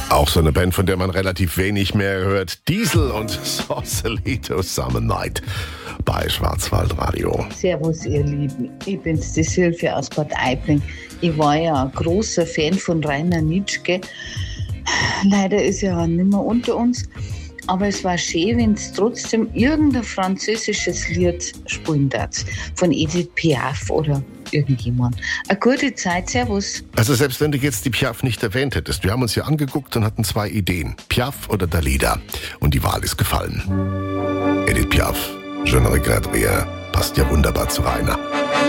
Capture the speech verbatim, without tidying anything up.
Auch so eine Band, von der man relativ wenig mehr hört. Diesel und Sausalito Summer Night bei Schwarzwaldradio. Servus, ihr Lieben. Ich bin's, die Silvia aus Bad Aibling. Ich war ja ein großer Fan von Rainer Nitschke. Leider ist er ja nicht mehr unter uns. Aber es war schön, wenn es trotzdem irgendein französisches Lied spielen darf. Von Edith Piaf oder irgendjemand. Eine gute Zeit, servus. Also selbst wenn du jetzt die Piaf nicht erwähnt hättest, wir haben uns hier angeguckt und hatten zwei Ideen. Piaf oder Dalida. Und die Wahl ist gefallen. Edith Piaf, Je ne regrette rien, passt ja wunderbar zu Rainer.